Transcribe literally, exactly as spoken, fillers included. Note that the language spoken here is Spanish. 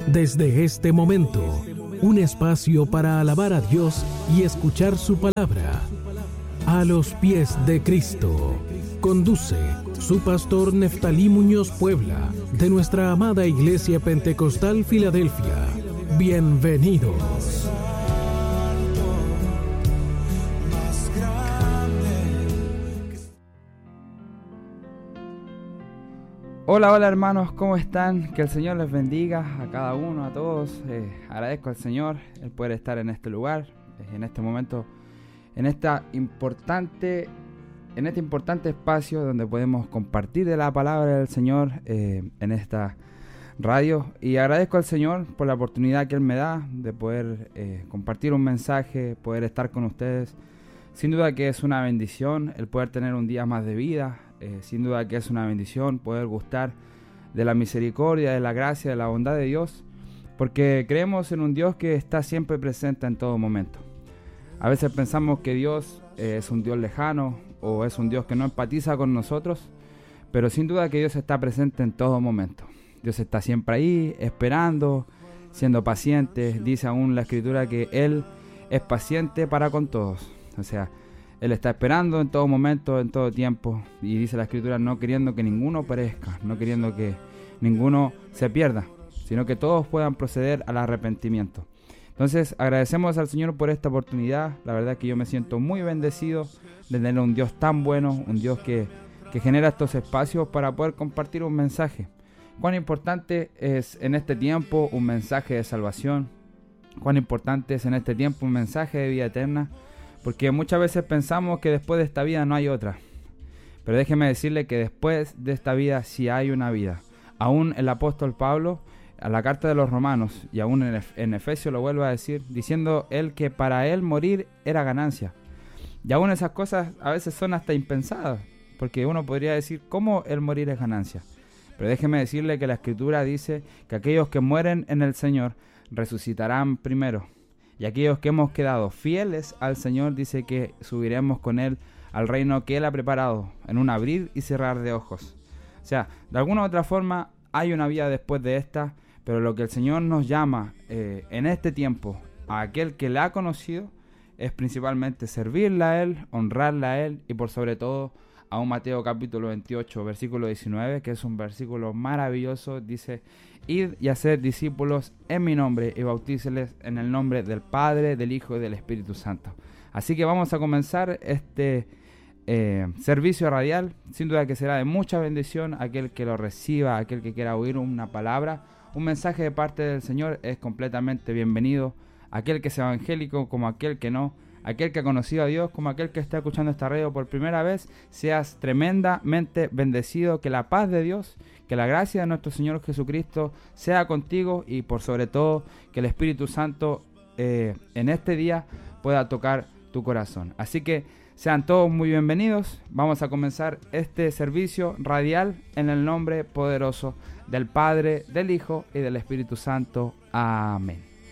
Desde este momento, un espacio para alabar a Dios y escuchar su palabra. A los pies de Cristo. Conduce su pastor Neftalí Muñoz Puebla, de nuestra amada Iglesia Pentecostal Filadelfia. Bienvenidos. Hola, hola hermanos, ¿cómo están? Que el Señor les bendiga a cada uno, a todos. Eh, agradezco al Señor el poder estar en este lugar, eh, en este momento, en esta importante, en este importante espacio donde podemos compartir de la palabra del Señor eh, en esta radio. Y agradezco al Señor por la oportunidad que Él me da de poder eh, compartir un mensaje, poder estar con ustedes. Sin duda que es una bendición el poder tener un día más de vida. Eh, sin duda que es una bendición poder gustar de la misericordia, de la gracia, de la bondad de Dios, porque creemos en un Dios que está siempre presente en todo momento. A veces pensamos que Dios eh, es un Dios lejano o es un Dios que no empatiza con nosotros, pero sin duda que Dios está presente en todo momento. Dios está siempre ahí, esperando, siendo paciente. Dice aún la Escritura que Él es paciente para con todos. O sea, Él está esperando en todo momento, en todo tiempo, y dice la Escritura, no queriendo que ninguno perezca, no queriendo que ninguno se pierda, sino que todos puedan proceder al arrepentimiento. Entonces agradecemos al Señor por esta oportunidad. La verdad es que yo me siento muy bendecido de tener un Dios tan bueno, un Dios que, que genera estos espacios para poder compartir un mensaje. Cuán importante es en este tiempo un mensaje de salvación, cuán importante es en este tiempo un mensaje de vida eterna, porque muchas veces pensamos que después de esta vida no hay otra. Pero déjeme decirle que después de esta vida sí hay una vida. Aún el apóstol Pablo, a la carta de los Romanos, y aún en, en Efesios lo vuelve a decir, diciendo él que para él morir era ganancia. Y aún esas cosas a veces son hasta impensadas, porque uno podría decir, ¿cómo el morir es ganancia? Pero déjeme decirle que la Escritura dice que aquellos que mueren en el Señor resucitarán primero. Y aquellos que hemos quedado fieles al Señor, dice que subiremos con Él al reino que Él ha preparado, en un abrir y cerrar de ojos. O sea, de alguna u otra forma hay una vida después de esta, pero lo que el Señor nos llama eh, en este tiempo a aquel que le ha conocido es principalmente servirle a Él, honrarle a Él y por sobre todo a un Mateo capítulo veintiocho, versículo diecinueve, que es un versículo maravilloso. Dice, id y haced discípulos en mi nombre y bautíceles en el nombre del Padre, del Hijo y del Espíritu Santo. Así que vamos a comenzar este eh, servicio radial. Sin duda que será de mucha bendición aquel que lo reciba, aquel que quiera oír una palabra, un mensaje de parte del Señor es completamente bienvenido. Aquel que es evangélico como aquel que no, aquel que ha conocido a Dios como aquel que está escuchando esta radio por primera vez, seas tremendamente bendecido. Que la paz de Dios, que la gracia de nuestro Señor Jesucristo sea contigo y por sobre todo que el Espíritu Santo eh, en este día pueda tocar tu corazón. Así que sean todos muy bienvenidos. Vamos a comenzar este servicio radial en el nombre poderoso del Padre, del Hijo y del Espíritu Santo. Amén.